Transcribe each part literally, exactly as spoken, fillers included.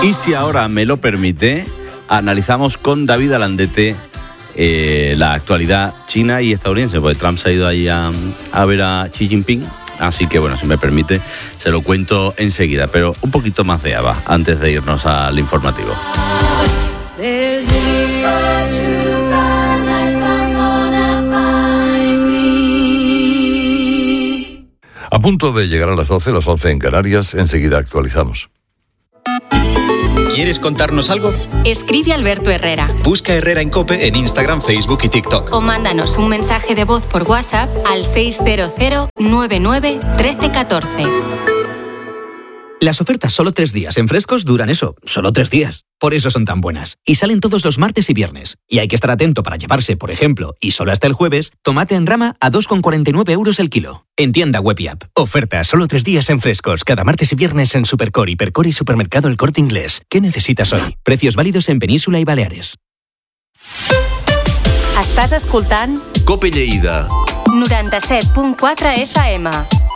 Y si ahora me lo permite, analizamos con David Alandete eh, la actualidad china y estadounidense, porque Trump se ha ido ahí a, a ver a Xi Jinping. Así que, bueno, si me permite, se lo cuento enseguida, pero un poquito más de Ava antes de irnos al informativo. A punto de llegar a las doce, las once en Canarias, enseguida actualizamos. ¿Quieres contarnos algo? Escribe Alberto Herrera. Busca Herrera en COPE en Instagram, Facebook y TikTok. O mándanos un mensaje de voz por WhatsApp al seis cero cero nueve nueve uno tres uno cuatro. Las ofertas solo tres días en Frescos duran eso, solo tres días. Por eso son tan buenas. Y salen todos los martes y viernes. Y hay que estar atento para llevarse, por ejemplo, y solo hasta el jueves, tomate en rama a dos con cuarenta y nueve euros el kilo. En tienda web y app. Oferta solo tres días en Frescos. Cada martes y viernes en Supercor, Hipercor y Supermercado El Corte Inglés. ¿Qué necesitas hoy? Precios válidos en Península y Baleares. Estàs escoltant COPE Lleida noranta-set punt quatre F M.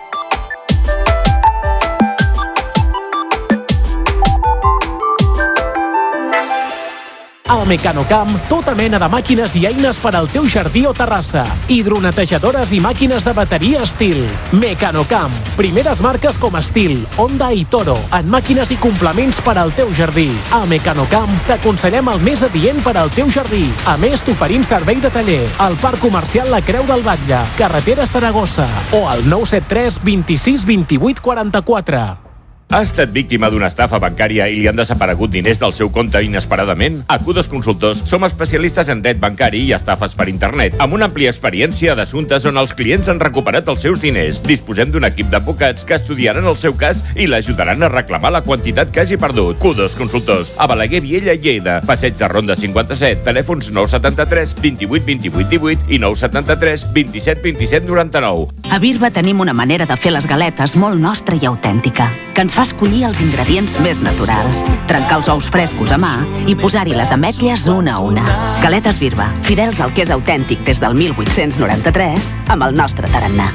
A Mecanocam, tota mena de màquines i eines per al teu jardí o terrassa. Hidronetejadores i màquines de bateria Stihl. Mecanocam, primeres marques com Stihl, Honda i Toro, en màquines i complements per al teu jardí. A Mecanocam t'aconsellem el més adient per al teu jardí. A més, t'oferim servei de taller al Parc Comercial La Creu del Batlle, carretera Saragossa, o al nou set tres vint sis vint vuit quaranta-quatre. Ha estat víctima d'una estafa bancària i li han desaparegut diners del seu compte inesperadament? A Q dos Consultors som especialistes en dret bancari i estafes per internet, amb una àmplia experiència d'assumptes on els clients han recuperat els seus diners. Disposem d'un equip d'advocats que estudiaran el seu cas i l'ajudaran a reclamar la quantitat que hagi perdut. Q dos Consultors, a Balaguer, Viella i Lleida. Passeig de Ronda cinquanta-set, telèfons nou setanta-tres vint vuit vint vuit divuit i nou setanta-tres vint set vint set noranta-nou. A Birba tenim una manera de fer les galetes molt nostra i autèntica, que ens fa escollir els ingredients més naturals, trencar els ous frescos a mà i posar-hi les ametlles una a una. Galetes Birba, fidels al que és autèntic des del mil vuit-cents noranta-tres, amb el nostre tarannà.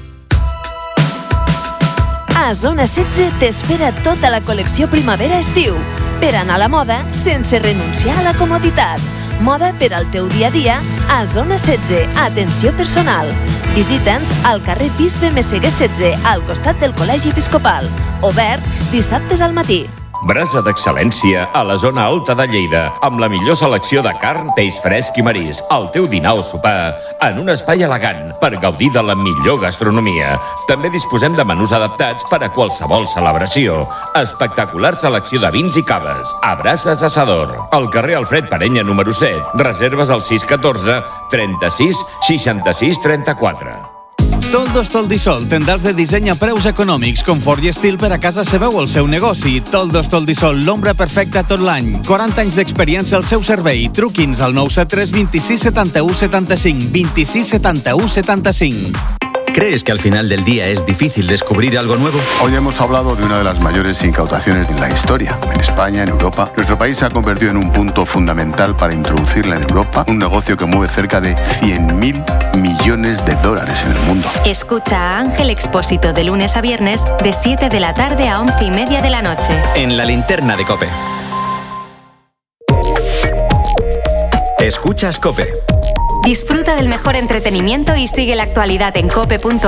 A Zona setze t'espera tota la col·lecció primavera-estiu, per anar a la moda sense renunciar a la comoditat. Moda per al teu dia a dia a Zona setze. Atenció personal. Visita'ns al carrer Bisbe Messeguer setze, al costat del Col·legi Episcopal. Obert dissabtes al matí. Brasa d'excel·lència a la zona alta de Lleida, amb la millor selecció de carn, peix fresc i marisc. El teu dinar o sopar en un espai elegant per gaudir de la millor gastronomia. També disposem de menús adaptats per a qualsevol celebració. Espectacular selecció de vins i caves. A Brases Assador, al carrer Alfred Parenya número set. Reserves al sis catorze trenta-sis seixanta-sis trenta-quatre. Toldos Toldisol, tendals de disseny a preus econòmics, confort i estil per a casa seva o el seu negoci. Toldos Toldisol, l'ombra perfecta tot l'any. quaranta anys d'experiència al seu servei. Truqui'ns al nou set tres vint sis setanta-u setanta-cinc, vint sis setanta-u setanta-cinc. ¿Crees que al final del día es difícil descubrir algo nuevo? Hoy hemos hablado de una de las mayores incautaciones de la historia. En España, en Europa, nuestro país se ha convertido en un punto fundamental para introducirla en Europa, un negocio que mueve cerca de cien mil millones de dólares en el mundo. Escucha a Ángel Expósito de lunes a viernes de siete de la tarde a once y media de la noche. En la linterna de COPE. Escuchas COPE. Disfruta del mejor entretenimiento y sigue la actualidad en cope punto